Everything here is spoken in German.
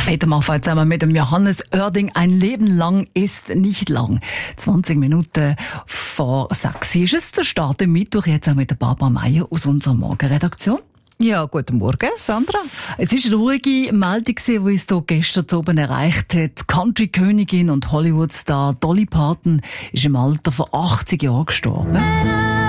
Peter Maffay zusammen mit dem Johannes Oerding. Ein Leben lang ist nicht lang. 20 Minuten vor 6 ist es der Start im Mittwoch. Jetzt auch mit der Barbara Meier aus unserer Morgenredaktion. Ja, guten Morgen, Sandra. Es ist eine ruhige Meldung, die uns hier gestern oben erreicht hat. Country-Königin und Hollywood-Star Dolly Parton ist im Alter von 80 Jahren gestorben.